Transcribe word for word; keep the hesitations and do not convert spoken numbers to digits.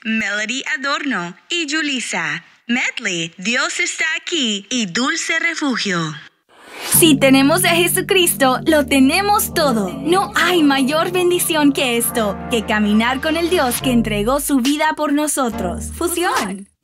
Melody Adorno y Julissa. Medley, Dios está aquí y dulce refugio. Si tenemos a Jesucristo, lo tenemos todo. No hay mayor bendición que esto, que caminar con el Dios que entregó su vida por nosotros. Fusión.